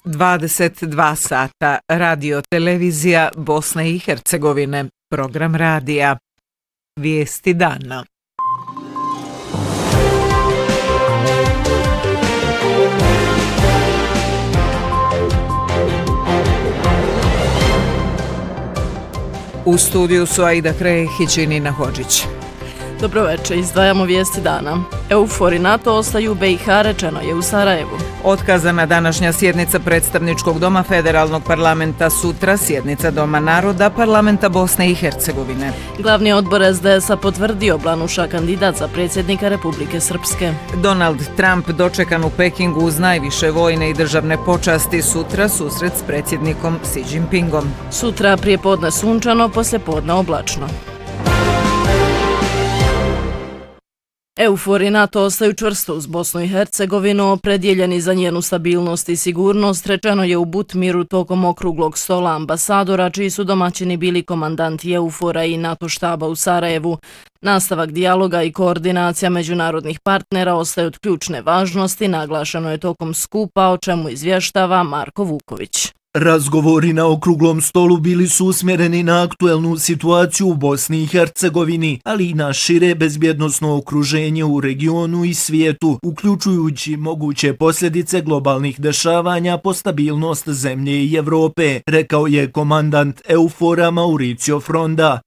22 sata, radio televizija Bosne i Hercegovine, program radija. Vijesti dana. U studiju su Aida Krehić i Nina Hodžić. Dobroveče, izdvajamo vijesti dana. EUFOR i NATO ostaju u BiH, rečeno je u Sarajevu. Otkazana današnja sjednica predstavničkog doma Federalnog parlamenta, sutra sjednica Doma naroda Parlamenta Bosne i Hercegovine. Glavni odbor SDS-a potvrdio Blanuša kandidat za predsjednika Republike Srpske. Donald Trump dočekan u Pekingu uz najviše vojne i državne počasti, sutra susret s predsjednikom Xi Jinpingom. Sutra prijepodne sunčano, poslijepodne oblačno. EUFOR i NATO ostaju čvrsto uz Bosnu i Hercegovinu, opredjeljeni za njenu stabilnost i sigurnost, rečeno je u Butmiru tokom okruglog stola ambasadora, čiji su domaćini bili komandanti EUFOR-a i NATO štaba u Sarajevu. Nastavak dijaloga i koordinacija međunarodnih partnera ostaju od ključne važnosti, naglašeno je tokom skupa, o čemu izvještava Marko Vuković. Razgovori na okruglom stolu bili su usmjereni na aktuelnu situaciju u Bosni i Hercegovini, ali i na šire bezbjednosno okruženje u regionu i svijetu, uključujući moguće posljedice globalnih dešavanja po stabilnost zemlje i Evrope, rekao je komandant EUFOR-a Mauricio Fronda.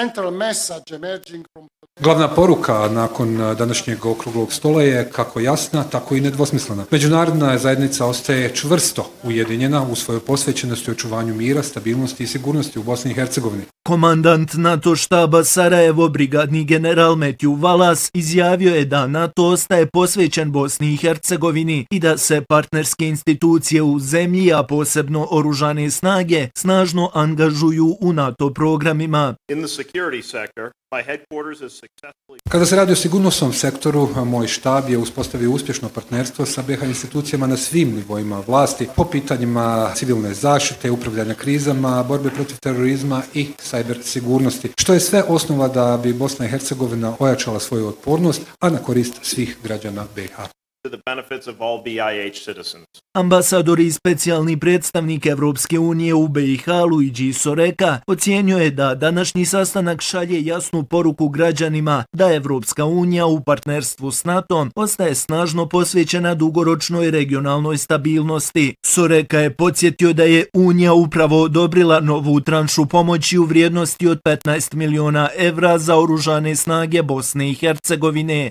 Glavna poruka nakon današnjeg okruglog stola je kako jasna, tako i nedvosmislena. Međunarodna zajednica ostaje čvrsto ujedinjena u svojoj posvećenosti očuvanju mira, stabilnosti i sigurnosti u Bosni i Hercegovini. Komandant NATO štaba Sarajevo, brigadni general Matthew Wallace, izjavio je da NATO ostaje posvećen Bosni i Hercegovini i da se partnerske institucije u zemlji, a posebno oružane snage, snažno angažuju u NATO programima. Kada se radi o sigurnosnom sektoru, moj štab je uspostavio uspješno partnerstvo sa BiH institucijama na svim nivoima vlasti po pitanjima civilne zaštite, upravljanja krizama, borbe protiv terorizma i cyber sigurnosti, što je sve osnova da bi Bosna i Hercegovina ojačala svoju otpornost, a na korist svih građana BiH. Ambasador i specijalni predstavnik Evropske unije u BiH Luigi Soreka ocjenjuje da današnji sastanak šalje jasnu poruku građanima da Evropska unija u partnerstvu s NATO ostaje snažno posvećena dugoročnoj regionalnoj stabilnosti. Soreka je podsjetio da je Unija upravo odobrila novu tranšu pomoći u vrijednosti od 15 miliona evra za oružane snage Bosne i Hercegovine.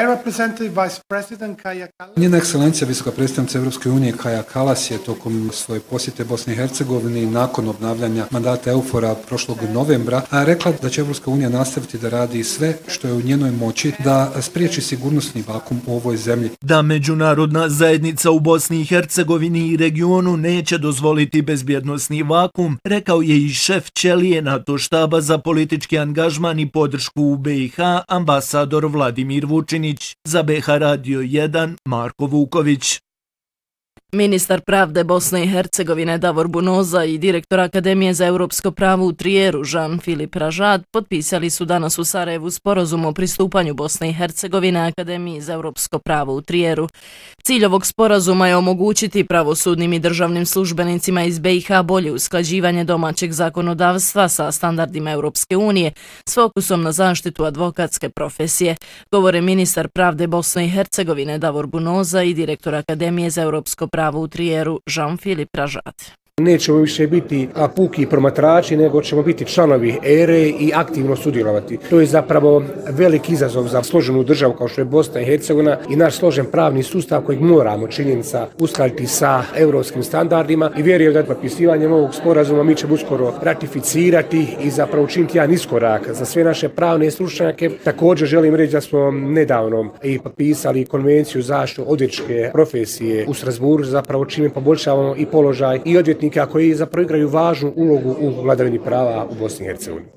Njena ekscelencija, visoka predstavnica Evropske unije Kaja Kallas je tokom svoje posjete Bosni i Hercegovini nakon obnavljanja mandata EUFOR-a prošlog novembra rekla da će Evropska unija nastaviti da radi sve što je u njenoj moći da spriječi sigurnosni vakum u ovoj zemlji. Da međunarodna zajednica u Bosni i Hercegovini i regionu neće dozvoliti bezbjednosni vakum, rekao je i šef ćelije NATO štaba za politički angažman i podršku u BiH, ambasador Vladimir Vučinić. Za BiH Radio 1, Marko Vuković. Ministar pravde Bosne i Hercegovine Davor Bunoza i direktor Akademije za europsko pravo u Trijeru Jean-Philippe Ražad potpisali su danas u Sarajevu sporazum o pristupanju Bosne i Hercegovine Akademiji za europsko pravo u Trijeru. Cilj ovog sporazuma je omogućiti pravosudnim i državnim službenicima iz BiH bolje usklađivanje domaćeg zakonodavstva sa standardima Europske unije s fokusom na zaštitu advokatske profesije, govore ministar pravde Bosne i Hercegovine Davor Bunoza i direktor Akademije za europsko pravo u Trijeru Jean-Philippe Ražad. Nećemo više biti puki promatrači, nego ćemo biti članovi ere i aktivno sudjelovati. To je zapravo velik izazov za složenu državu kao što je Bosna i Hercegovina i naš složen pravni sustav kojeg moramo činjenica uskladiti sa europskim standardima i vjerujem da potpisivanjem ovog sporazuma mi ćemo uskoro ratificirati i zapravo učiniti jedan iskorak za sve naše pravne stručnjake. Također želim reći da smo nedavno i potpisali konvenciju zaštitu odvjetničke profesije u Strasbourgu, zapravo čime poboljšavamo i položaj i odvjetnika koji zapravo igraju važnu ulogu u vladavini prava u Bosni i Hercegovini.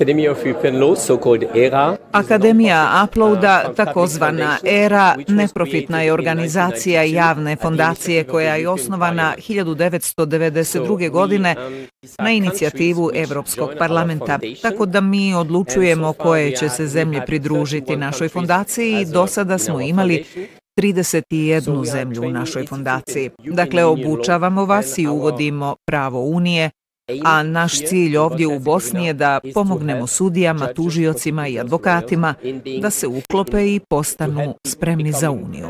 Akademija Uploada, takozvana ERA, neprofitna je organizacija javne fondacije koja je osnovana 1992. godine na inicijativu Evropskog parlamenta. Tako da mi odlučujemo koje će se zemlje pridružiti našoj fondaciji i do sada smo imali 31 zemlju u našoj fondaciji. Dakle, obučavamo vas i uvodimo pravo Unije, a naš cilj ovdje u Bosni je da pomognemo sudijama, tužiocima i advokatima da se uklope i postanu spremni za Uniju.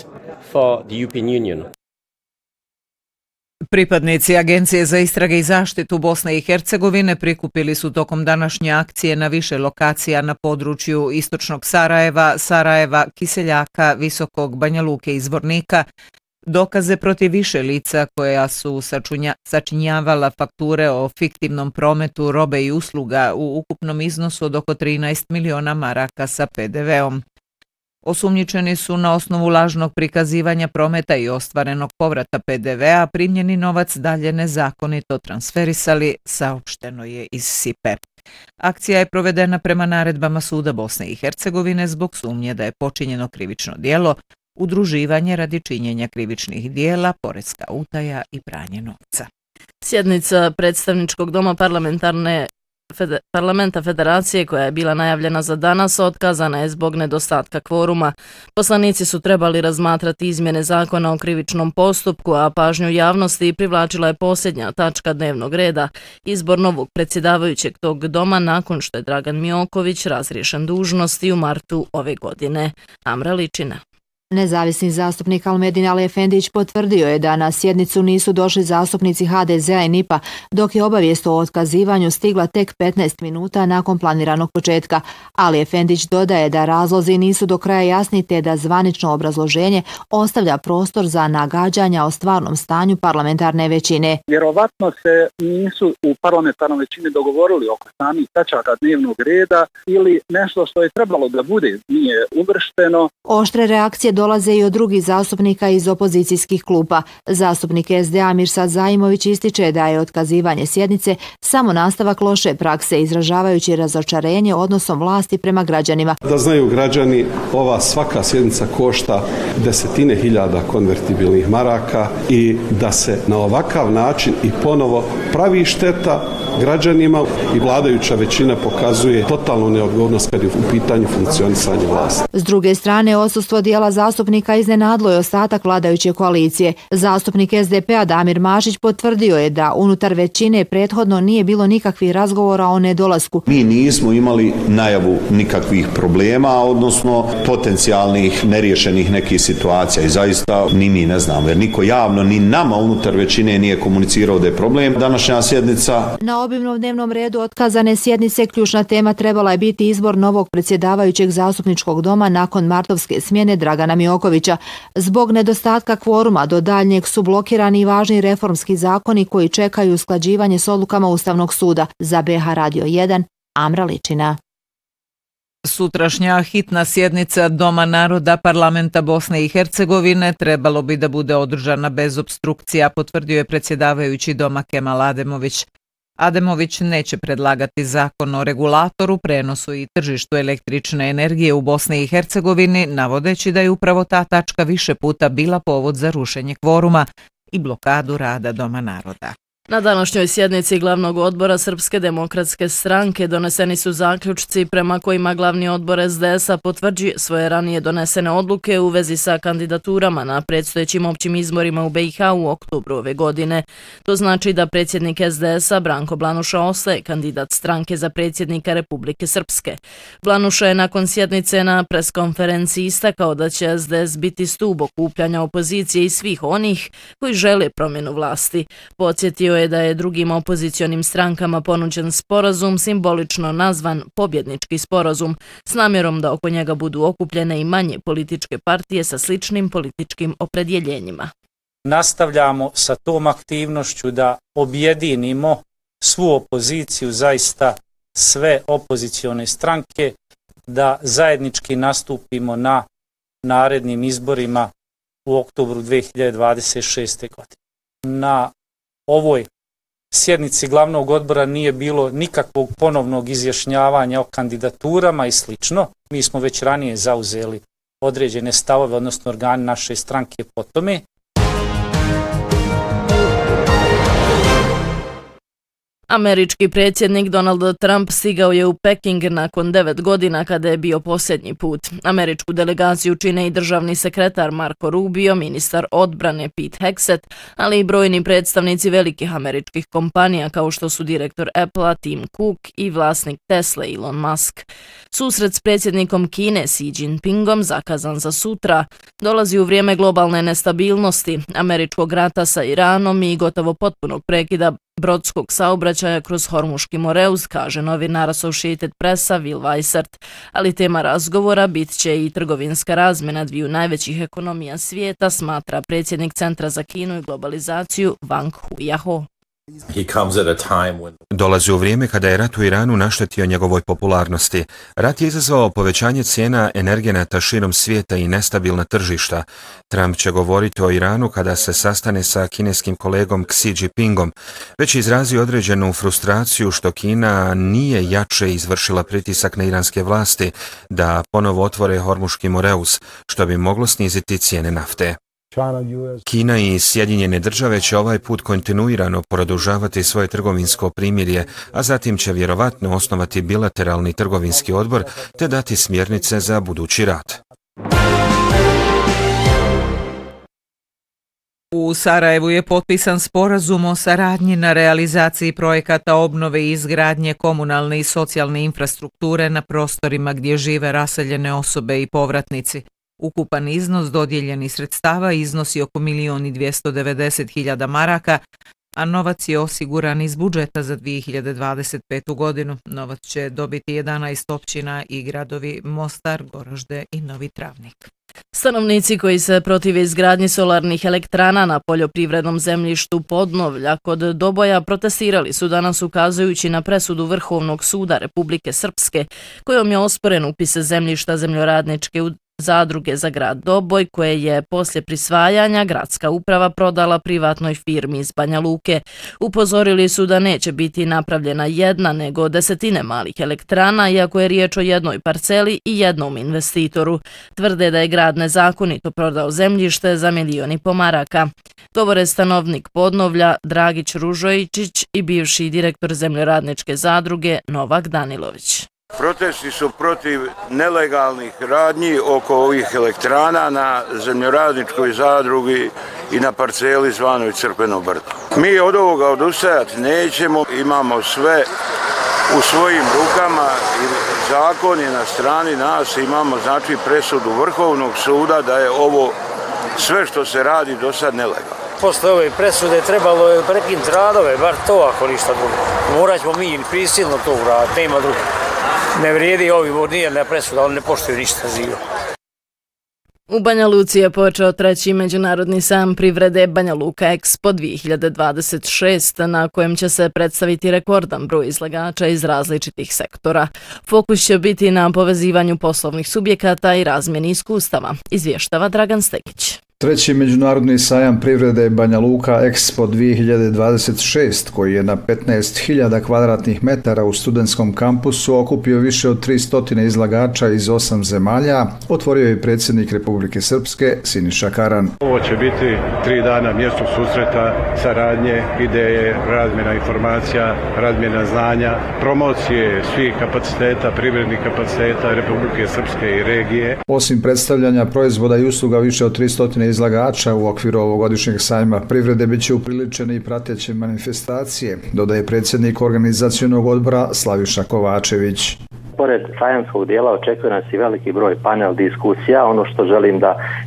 Pripadnici Agencije za istrage i zaštitu Bosne i Hercegovine prikupili su tokom današnje akcije na više lokacija na području istočnog Sarajeva, Kiseljaka, Visokog, Banja Luke i Zvornika dokaze protiv više lica koja su sačinjavala fakture o fiktivnom prometu robe i usluga u ukupnom iznosu od oko 13 miliona maraka sa PDV-om. Osumnjičeni su na osnovu lažnog prikazivanja prometa i ostvarenog povrata PDV-a primljeni novac dalje nezakonito transferisali, saopšteno je iz SIPE. Akcija je provedena prema naredbama Suda Bosne i Hercegovine zbog sumnje da je počinjeno krivično djelo, udruživanje radi činjenja krivičnih dijela, poreska utaja i pranje novca. Sjednica predstavničkog doma Parlamenta Federacije koja je bila najavljena za danas otkazana je zbog nedostatka kvoruma. Poslanici su trebali razmatrati izmjene zakona o krivičnom postupku, a pažnju javnosti privlačila je posljednja tačka dnevnog reda, izbor novog predsjedavajućeg tog doma nakon što je Dragan Mioković razriješen dužnosti u martu ove godine. Amra Ličina. Nezavisni zastupnik Almedin Ali Efendić potvrdio je da na sjednicu nisu došli zastupnici HDZ-a i NIP-a, dok je obavijest o otkazivanju stigla tek 15 minuta nakon planiranog početka. Ali Efendić dodaje da razlozi nisu do kraja jasni te da zvanično obrazloženje ostavlja prostor za nagađanja o stvarnom stanju parlamentarne većine. Vjerovatno se nisu u parlamentarnoj većini dogovorili oko samih tačaka dnevnog reda ili nešto što je trebalo da bude nije uvršteno. Oštre reakcije dolaze i od drugih zastupnika iz opozicijskih klupa. Zastupnik SDA Mirsad Zaimović ističe da je otkazivanje sjednice samo nastavak loše prakse, izražavajući razočarenje odnosom vlasti prema građanima. Da znaju građani, ova svaka sjednica košta desetine hiljada konvertibilnih maraka i da se na ovakav način i ponovo pravi šteta građanima i vladajuća većina pokazuje totalnu neodgovornost kad je u pitanju funkcionisanje vlasti. S druge strane, odsustvo dijela zastupnika iznenadlo je ostatak vladajuće koalicije. Zastupnik SDP-a Damir Mašić potvrdio je da unutar većine prethodno nije bilo nikakvih razgovora o nedolasku. Mi nismo imali najavu nikakvih problema, odnosno potencijalnih neriješenih nekih situacija i zaista ni mi ne znamo, jer niko javno ni nama unutar većine nije komunicirao da je problem. Današnja sjednica. Na obimnom dnevnom redu otkazane sjednice ključna tema trebala je biti izbor novog predsjedavajućeg zastupničkog doma nakon martovske smjene Dragana Miokovića. Zbog nedostatka kvoruma do daljnjeg su blokirani i važni reformski zakoni koji čekaju usklađivanje s odlukama Ustavnog suda. Za BH Radio 1, Amra Ličina. Sutrašnja hitna sjednica Doma naroda Parlamenta Bosne i Hercegovine trebalo bi da bude održana bez opstrukcija, potvrdio je predsjedavajući doma Kemal Ademović. Ademović neće predlagati zakon o regulatoru, prenosu i tržištu električne energije u Bosni i Hercegovini, navodeći da je upravo ta tačka više puta bila povod za rušenje kvoruma i blokadu rada Doma naroda. Na današnjoj sjednici glavnog odbora Srpske demokratske stranke doneseni su zaključci prema kojima glavni odbor SDS-a potvrđuje svoje ranije donesene odluke u vezi sa kandidaturama na predstojećim općim izborima u BiH u oktobru ove godine. To znači da predsjednik SDS-a Branko Blanuša ostaje kandidat stranke za predsjednika Republike Srpske. Blanuša je nakon sjednice na preskonferenciji istakao da će SDS biti stub okupljanja opozicije i svih onih koji žele promjenu vlasti. Podsjetio je da je drugim opozicionim strankama ponuđen sporazum simbolično nazvan pobjednički sporazum s namjerom da oko njega budu okupljene i manje političke partije sa sličnim političkim opredjeljenjima. Nastavljamo sa tom aktivnošću da objedinimo svu opoziciju, zaista sve opozicione stranke, da zajednički nastupimo na narednim izborima u oktobru 2026. godine. Na ovoj sjednici glavnog odbora nije bilo nikakvog ponovnog izjašnjavanja o kandidaturama i slično. Mi smo već ranije zauzeli određene stavove, odnosno organi naše stranke po tome. Američki predsjednik Donald Trump stigao je u Peking nakon 9 godina kada je bio posljednji put. Američku delegaciju čine i državni sekretar Marco Rubio, ministar odbrane Pete Hegseth, ali i brojni predstavnici velikih američkih kompanija kao što su direktor Apple-a Tim Cook i vlasnik Tesla Elon Musk. Susret s predsjednikom Kine Xi Jinpingom, zakazan za sutra, dolazi u vrijeme globalne nestabilnosti, američkog rata sa Iranom i gotovo potpunog prekida brodskog saobraćaja kroz Hormuški moreuz, kaže novinar Associated Pressa Will Weissert, ali tema razgovora bit će i trgovinska razmjena dviju najvećih ekonomija svijeta, smatra predsjednik Centra za Kinu i globalizaciju Wang Huiyaho. Dolazi u vrijeme kada je rat u Iranu naštetio njegovoj popularnosti. Rat je izazvao povećanje cijena energenata širom svijeta i nestabilna tržišta. Trump će govoriti o Iranu kada se sastane sa kineskim kolegom Xi Jinpingom. Već izrazio određenu frustraciju što Kina nije jače izvršila pritisak na iranske vlasti da ponovo otvore Hormuški moreuz, što bi moglo sniziti cijene nafte. Kina i Sjedinjene države će ovaj put kontinuirano produžavati svoje trgovinsko primirje, a zatim će vjerovatno osnovati bilateralni trgovinski odbor te dati smjernice za budući rat. U Sarajevu je potpisan sporazum o saradnji na realizaciji projekata obnove i izgradnje komunalne i socijalne infrastrukture na prostorima gdje žive raseljene osobe i povratnici. Ukupan iznos dodijeljenih sredstava iznosi oko 1.290.000 maraka, a novac je osiguran iz budžeta za 2025. godinu. Novac će dobiti 11 općina i gradovi Mostar, Goražde i Novi Travnik. Stanovnici koji se protive izgradnji solarnih elektrana na poljoprivrednom zemljištu Podnovlja kod Doboja protestirali su danas ukazujući na presudu Vrhovnog suda Republike Srpske kojom je osporen upis zemljišta zemljoradničke zadruge za grad Doboj koje je poslije prisvajanja gradska uprava prodala privatnoj firmi iz Banja Luke. Upozorili su da neće biti napravljena jedna nego desetine malih elektrana iako je riječ o jednoj parceli i jednom investitoru. Tvrde da je grad nezakonito prodao zemljište za 1,5 miliona maraka. Govore stanovnik Podnovlja Dragić Ružojičić i bivši direktor zemljoradničke zadruge Novak Danilović. Protesti su protiv nelegalnih radnji oko ovih elektrana na zemljoradničkoj zadrugi i na parceli zvanoj Crkveno brdo. Mi od ovoga odustajati nećemo, imamo sve u svojim rukama i zakon je na strani nas, imamo znači presudu Vrhovnog suda da je ovo sve što se radi do sad nelegalno. Posle ove presude trebalo je prekinuti radove, bar to ako ništa drugo. Morat ćemo mi prisilno to uraditi, nema drugo. Ne vrijedi ovi nijedna presuda, oni ne poštuju ništa živo. U Banja Luci je počeo 3. međunarodni sajam privrede Banja Luka Expo 2026, na kojem će se predstaviti rekordan broj izlagača iz različitih sektora. Fokus će biti na povezivanju poslovnih subjekata i razmjeni iskustava, izvještava Dragan Stekić. 3. međunarodni sajam privrede Banja Luka Expo 2026, koji je na 15.000 kvadratnih metara u studentskom kampusu okupio više od 300 izlagača iz 8 zemalja, otvorio je predsjednik Republike Srpske Siniša Karan. Ovo će biti 3 dana mjesto susreta, saradnje, ideje, razmjena informacija, razmjena znanja, promocije svih kapaciteta, privrednih kapaciteta Republike Srpske i regije. Osim predstavljanja proizvoda i usluga više od 300 izlagača u okviru ovogodišnjeg sajma privrede bit će upriličene i prateće manifestacije, dodaje predsjednik organizacionog odbora Slaviša Kovačević. Pored sajamskog dijela očekuje nas i veliki broj panel diskusija. Ono što želim da